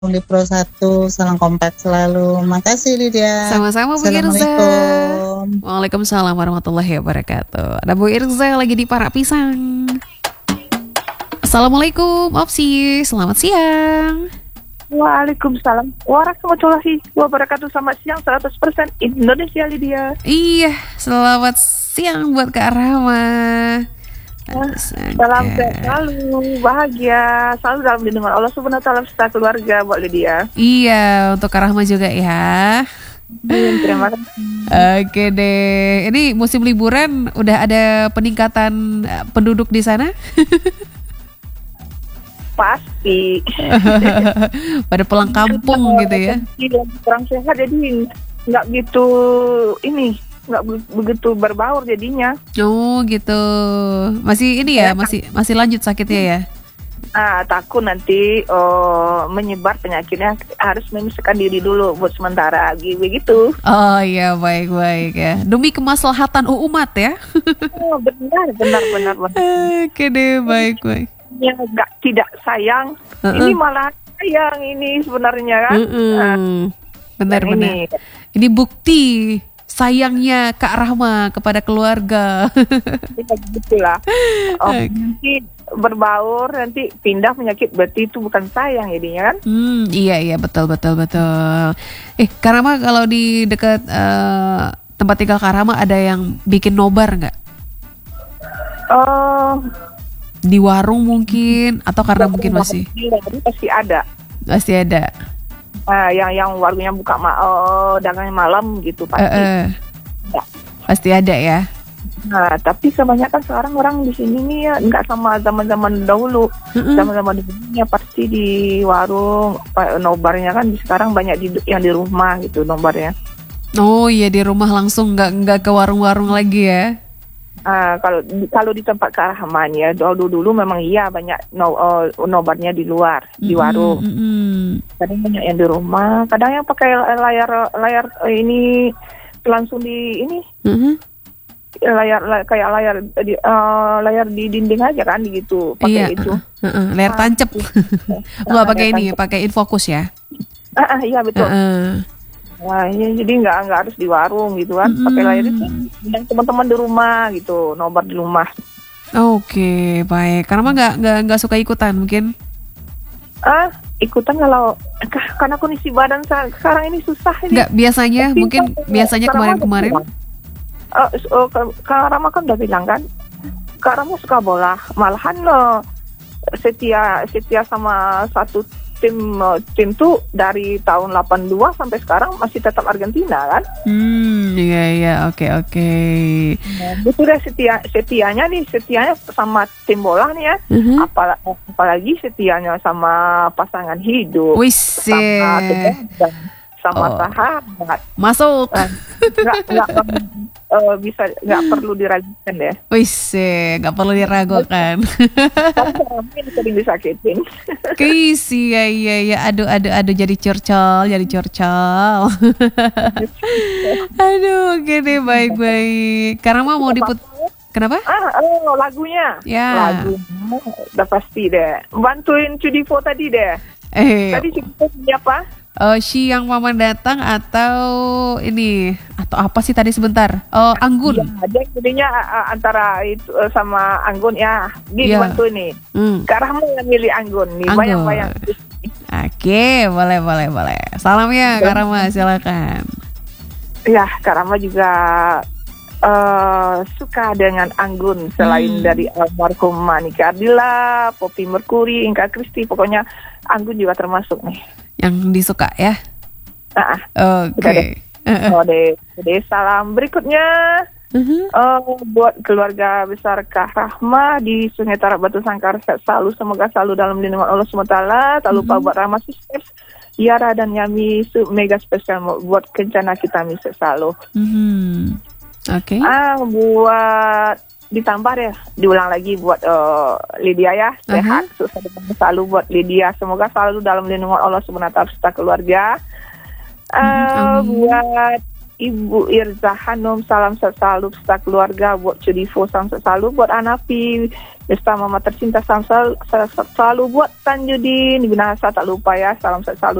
di Pro 1, salam kompak selalu. Makasih Lydia. Sama-sama Bu Irza. Assalamualaikum. Waalaikumsalam warahmatullahi wabarakatuh. Ada Bu Irza lagi di Parak Pisang. Assalamualaikum Opsi, selamat siang. Waalaikumsalam warahmatullahi wabarakatuh. Selamat siang 100% Indonesia Lydia. Iya, selamat siang buat Kak Rama. Salam sehat selalu, bahagia, selalu dalam lindungan Allah Subhanahu wa taala serta keluarga buat Lydia. Iya, untuk Kak Rahma juga ya. Terima kasih. Oke deh. Ini musim liburan udah ada peningkatan penduduk di sana? Pasti. Pada pulang kampung gitu ya. Kurang sehat jadi nggak gitu ini. Nggak begitu berbaur jadinya. Oh gitu. Masih ini ya, masih lanjut sakitnya ya? Takut nanti menyebar penyakitnya, harus memisahkan diri dulu buat sementara begitu. Oh iya, baik ya. Demi kemaslahatan umat ya. Oh, benar. Oke deh, baik. Ya, tidak sayang. Ini malah sayang ini sebenarnya kan. Benar. Ini bukti sayangnya Kak Rahma kepada keluarga. Begitulah. Nanti berbaur, nanti pindah penyakit, berarti itu bukan sayang jadinya kan? Iya betul. Kak Rahma, kalau di dekat tempat tinggal Kak Rahma ada yang bikin nobar nggak? Di warung mungkin, atau karena mungkin masih? Pasti ada. Masih ada. Yang warungnya buka dagangnya malam gitu pasti. Pasti ada ya. Nah, tapi kebanyakan sekarang orang di sini nih ya nggak sama zaman-zaman dahulu. Zaman-zaman dulunya pasti di warung, nobarnya kan sekarang banyak yang di rumah gitu nobarnya. Oh iya, di rumah langsung, nggak ke warung-warung lagi ya. Kalau di tempat Kak Rahman ya dulu memang iya banyak nobarnya di luar, di warung. Kadang banyak yang di rumah, kadang yang pakai layar ini langsung di ini. Layar di dinding aja kan gitu, pakai itu. Layar tancap. Nggak pakai ini, pakai infocus ya. Iya betul. Jadi nggak harus di warung gitu kan, pakai layar itu dan teman-teman di rumah gitu, nobar di rumah. Oke, baik. Karena nggak suka ikutan mungkin. Ikutan karena kondisi badan sekarang ini susah ini. Nggak biasanya, mungkin biasanya kemarin-kemarin. Kak Rama kan udah bilang kan, Kak Rama suka bola, malahan setia sama satu tim tuh dari tahun 82 sampai sekarang masih tetap Argentina kan? Iya, oke. Itu deh setianya sama tim bola nih ya. Apalagi setianya sama pasangan hidup, sama sahabat. Masuk. Nggak perlu diragukan deh. Nggak perlu diragukan. Tapi sering disakitin. Iya. Aduh, jadi curcol. Aduh, oke deh, baik. Karena mau Kenapa? Lagunya. Ya. Lagu. Udah pasti deh. Bantuin Cudifo tadi deh. Tadi Cudifo siapa? Siang Mama Datang atau ini, atau apa sih tadi sebentar? Anggun. Ya, dia jadinya antara itu sama Anggun ya. Dibantu nih. Karena mau milih Anggun nih. Bayang-bayang. Oke, boleh. Salam ya Kak Rama, silakan. Ya, Kak Rama juga suka dengan Anggun selain dari almarhum Manika Ardila, Poppy Mercury, Inka Kristi, pokoknya Anggun juga termasuk nih yang disuka ya. Oke. Deh, salam berikutnya buat keluarga besar Kak Rahma di Sungai Tarak Batu Sangkar, selalu semoga selalu dalam lindungan Allah SWT. Tak lupa buat Rahma Sisters, Yara dan Yami, mega spesial buat kencana kita misi selalu. Oke. Buat ditambah deh, diulang lagi buat Lydia ya, sehat, sukses selalu buat Lydia, semoga selalu dalam lindungan Allah SWT serta keluarga. Buat Ibu Irza Hanum, salam sehat selalu beserta keluarga. Buat Cudifo, salam sehat selalu. Buat Anafi, beserta mama tercinta, salam selalu. Buat Tanjudin, Binasa tak lupa ya, salam sehat selalu.